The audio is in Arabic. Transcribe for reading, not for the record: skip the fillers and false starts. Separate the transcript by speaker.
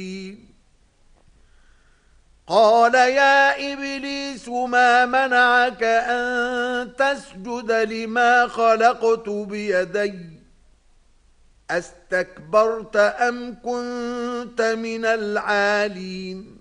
Speaker 1: قال يا إبليس ما منعك أن تسجد لما خلقت بيدي أستكبرت أم كنت من العالين